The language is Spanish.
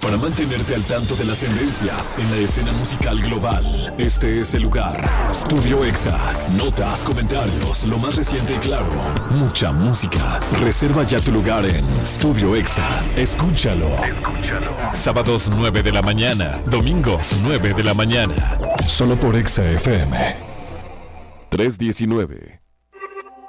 para mantenerte al tanto de las tendencias en la escena musical global. Este es el lugar. Studio Exa. Notas, comentarios, lo más reciente y claro. Mucha música. Reserva ya tu lugar en Studio Exa. Escúchalo. Sábados 9 de la mañana. Domingos 9 de la mañana. Solo por Exa FM. 319.